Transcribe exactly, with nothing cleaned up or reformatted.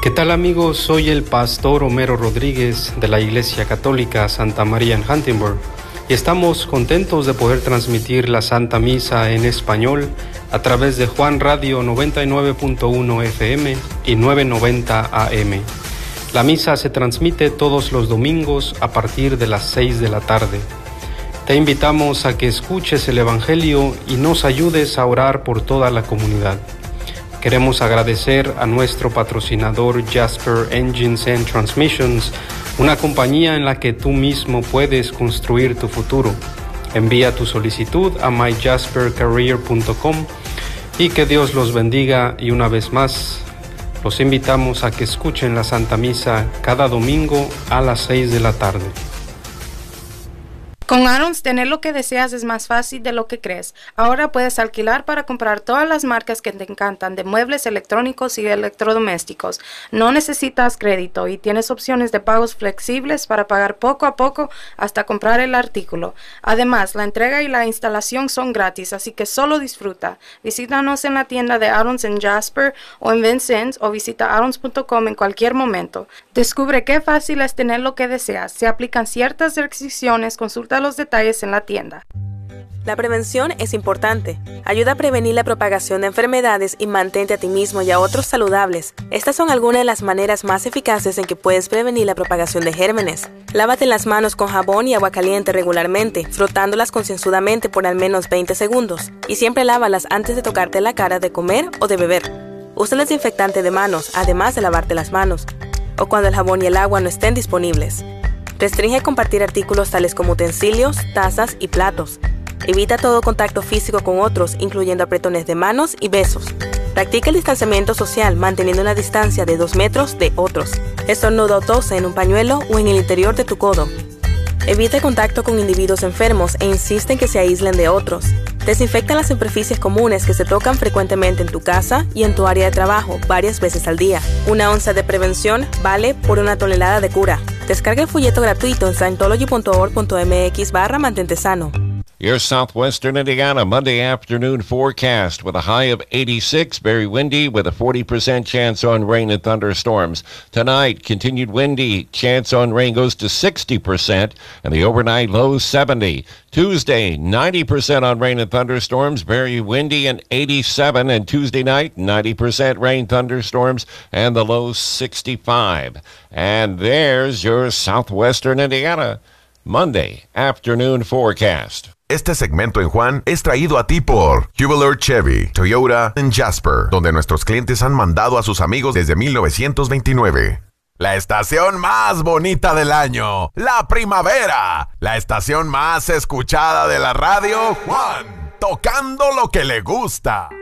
¿Qué tal, amigos? Soy el pastor Homero Rodríguez de la Iglesia Católica Santa María en Huntingburg y estamos contentos de poder transmitir la Santa Misa en español a través de Juan Radio noventa y nueve punto uno F M y novecientos noventa A M. La misa se transmite todos los domingos a partir de las seis de la tarde. Te invitamos a que escuches el Evangelio y nos ayudes a orar por toda la comunidad. Queremos agradecer a nuestro patrocinador Jasper Engines and Transmissions, una compañía en la que tú mismo puedes construir tu futuro. Envía tu solicitud a my jasper career punto com y que Dios los bendiga, y una vez más los invitamos a que escuchen la Santa Misa cada domingo a las seis de la tarde. Con Aaron's, tener lo que deseas es más fácil de lo que crees. Ahora puedes alquilar para comprar todas las marcas que te encantan de muebles electrónicos y electrodomésticos. No necesitas crédito y tienes opciones de pagos flexibles para pagar poco a poco hasta comprar el artículo. Además, la entrega y la instalación son gratis, así que solo disfruta. Visítanos en la tienda de Aaron's en Jasper o en Vincennes, o visita aarons punto com en cualquier momento. Descubre qué fácil es tener lo que deseas. Se aplican ciertas restricciones. Consulta los detalles en la tienda. La prevención es importante. Ayuda a prevenir la propagación de enfermedades y mantente a ti mismo y a otros saludables. Estas son algunas de las maneras más eficaces en que puedes prevenir la propagación de gérmenes. Lávate las manos con jabón y agua caliente regularmente, frotándolas concienzudamente por al menos veinte segundos. Y siempre lávalas antes de tocarte la cara de comer o de beber. Usa el desinfectante de manos, además de lavarte las manos, o cuando el jabón y el agua no estén disponibles. Restringe compartir artículos tales como utensilios, tazas y platos. Evita todo contacto físico con otros, incluyendo apretones de manos y besos. Practica el distanciamiento social, manteniendo una distancia de dos metros de otros. Estornuda o tose en un pañuelo o en el interior de tu codo. Evita contacto con individuos enfermos e insiste en que se aíslen de otros. Desinfecta las superficies comunes que se tocan frecuentemente en tu casa y en tu área de trabajo varias veces al día. Una onza de prevención vale por una tonelada de cura. Descarga el folleto gratuito en scientology punto org punto m x barra mantente sano. Your southwestern Indiana Monday afternoon forecast with a high of eighty-six, very windy with a forty percent chance on rain and thunderstorms. Tonight, continued windy, chance on rain goes to sixty percent, and the overnight low seventy. Tuesday, ninety percent on rain and thunderstorms, very windy and eighty-seven, and Tuesday night, ninety percent rain, thunderstorms, and the low sixty-five. And there's your southwestern Indiana Monday afternoon forecast. Este segmento en Juan es traído a ti por Jubiler Chevy, Toyota en Jasper, donde nuestros clientes han mandado a sus amigos desde mil novecientos veintinueve. La estación más bonita del año, la primavera. La estación más escuchada de la radio, Juan, tocando lo que le gusta.